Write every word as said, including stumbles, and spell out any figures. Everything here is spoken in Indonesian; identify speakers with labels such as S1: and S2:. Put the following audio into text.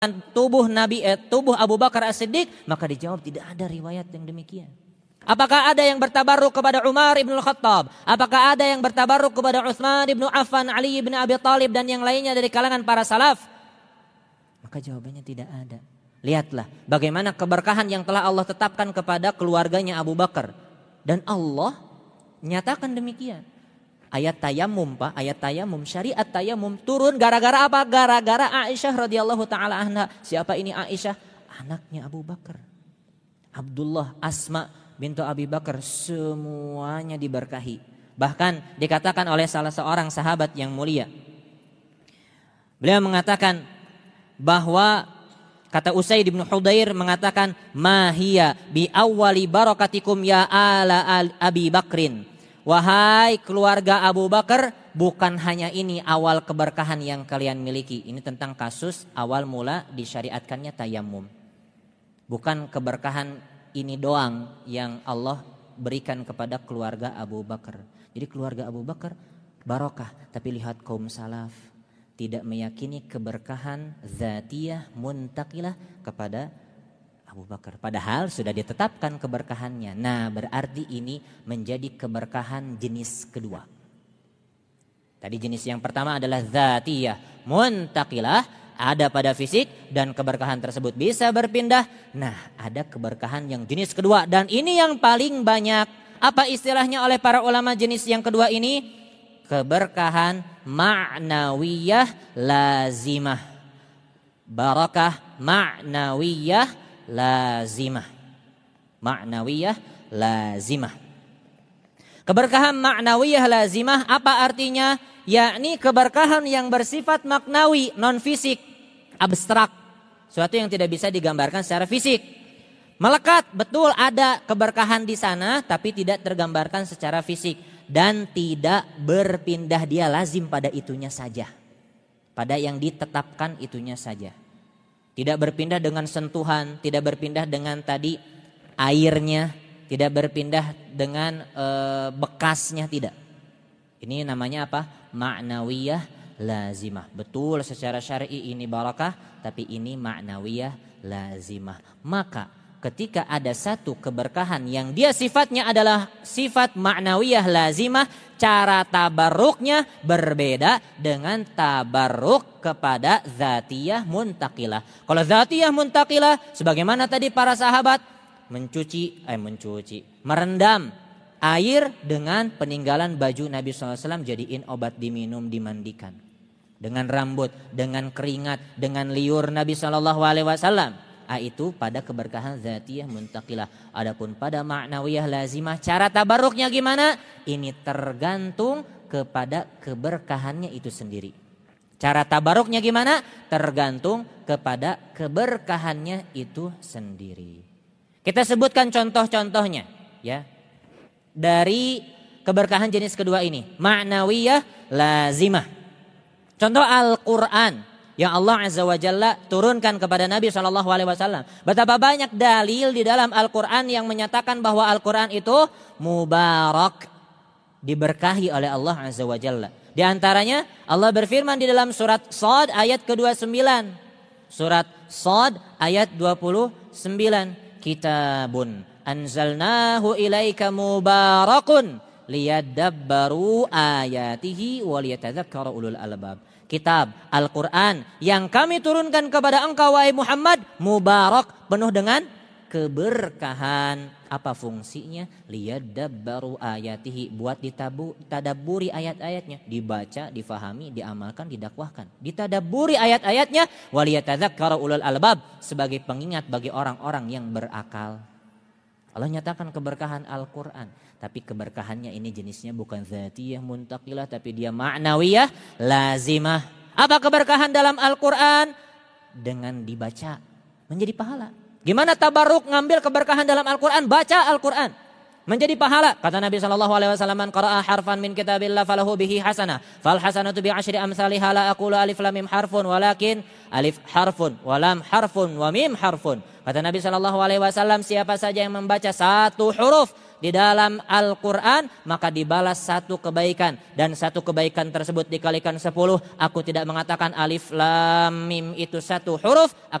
S1: tubuh Nabi eh, tubuh Abu Bakar As-Siddiq? Maka dijawab tidak ada riwayat yang demikian. Apakah ada yang bertabarruk kepada Umar ibn Khattab? Apakah ada yang bertabarruk kepada Utsman ibn Affan, Ali ibn Abi Thalib dan yang lainnya dari kalangan para salaf? Maka jawabannya tidak ada. Lihatlah bagaimana keberkahan yang telah Allah tetapkan kepada keluarganya Abu Bakar. Dan Allah nyatakan demikian. Ayat tayamum Pak, ayat tayamum, syariat tayamum turun gara-gara apa? Gara-gara Aisyah radhiyallahu taala anha. Siapa ini Aisyah? Anaknya Abu Bakar. Abdullah, Asma bintu Abi Bakar, semuanya diberkahi. Bahkan dikatakan oleh salah seorang sahabat yang mulia. Beliau mengatakan bahwa kata Usaid bin Hudair mengatakan, "Ma hiya bi awwali barakatikum ya ala Abi Bakrin." Wahai keluarga Abu Bakar, bukan hanya ini awal keberkahan yang kalian miliki. Ini tentang kasus awal mula disyariatkannya tayamum. Bukan keberkahan ini doang yang Allah berikan kepada keluarga Abu Bakar. Jadi keluarga Abu Bakar barokah. Tapi lihat kaum salaf tidak meyakini keberkahan zatiyah muntaqilah kepada Abu Bakar. Padahal sudah ditetapkan keberkahannya. Nah, berarti ini menjadi keberkahan jenis kedua. Tadi jenis yang pertama adalah zatiyah muntaqilah, ada pada fisik dan keberkahan tersebut bisa berpindah. Nah, ada keberkahan yang jenis kedua dan ini yang paling banyak. Apa istilahnya oleh para ulama jenis yang kedua ini? Keberkahan ma'nawiyah lazimah. Barakah ma'nawiyah lazimah. Ma'nawiyah lazimah. Keberkahan ma'nawiyah lazimah apa artinya? Yakni keberkahan yang bersifat maknawi, non fisik, abstrak. Suatu yang tidak bisa digambarkan secara fisik. Melekat, betul ada keberkahan di sana tapi tidak tergambarkan secara fisik dan tidak berpindah, dia lazim pada itunya saja. Pada yang ditetapkan itunya saja. Tidak berpindah dengan sentuhan, tidak berpindah dengan tadi airnya, tidak berpindah dengan e, bekasnya, tidak. Ini namanya apa? Ma'nawiyah lazimah. Betul secara syar'i ini barakah, tapi ini ma'nawiyah lazimah. Maka ketika ada satu keberkahan yang dia sifatnya adalah sifat ma'nawiyah lazimah, cara tabarruknya berbeda dengan tabarruk kepada zatiyah muntaqilah. Kalau zatiyah muntaqilah, sebagaimana tadi para sahabat mencuci, eh mencuci, merendam air dengan peninggalan baju Nabi shallallahu alaihi wasallam jadiin obat diminum, dimandikan. Dengan rambut, dengan keringat, dengan liur Nabi shallallahu alaihi wasallam. Ah, itu pada keberkahan zatiyah muntaqilah. Adapun pada ma'nawiyah lazimah, cara tabarruknya gimana? Ini tergantung kepada keberkahannya itu sendiri. Cara tabarruknya gimana? Tergantung kepada keberkahannya itu sendiri. Kita sebutkan contoh-contohnya ya. Dari keberkahan jenis kedua ini, ma'nawiyah lazimah. Contoh Al-Qur'an yang Allah Azza wa Jalla turunkan kepada Nabi shallallahu alaihi wasallam. Betapa banyak dalil di dalam Al-Quran yang menyatakan bahwa Al-Quran itu mubarak, diberkahi oleh Allah Azza wa Jalla. Di antaranya Allah berfirman di dalam surat Shad ayat ke dua puluh sembilan. Surat Shad ayat dua puluh sembilan. Kitabun anzalnahu ilaika mubarakun liyadabbaru ayatihi waliyatadzakkara ulul albab. Kitab Al-Quran yang kami turunkan kepada engkau wahai Muhammad mubarak, penuh dengan keberkahan. Apa fungsinya? Liyadabbaru ayatihi, buat ditabu, tadabburi ayat-ayatnya, dibaca, difahami, diamalkan, didakwahkan. Ditadabburi ayat-ayatnya, waliyatadzakkara ulul albab, sebagai pengingat bagi orang-orang yang berakal. Allah nyatakan keberkahan Al-Quran, tapi keberkahannya ini jenisnya bukan zatiyah muntaqilah, tapi dia ma'nawiyah lazimah. Apa keberkahan dalam Al-Quran? Dengan dibaca menjadi pahala. Gimana tabarruk ngambil keberkahan dalam Al-Quran? Baca Al-Quran. menjadi pahala. Kata Nabi sallallahu alaihi wasallam, "Man qara'a harfan min kitabillah falahu bihi hasanah, fal hasanatu bi asyri amsalihha la aqulu alif lam mim harfun walakin alif harfun wa lam harfun wa mim harfun." Kata Nabi sallallahu alaihi wasallam, siapa saja yang membaca satu huruf di dalam Al-Quran, maka dibalas satu kebaikan. Dan satu kebaikan tersebut dikalikan sepuluh. Aku tidak mengatakan alif lam mim itu satu huruf.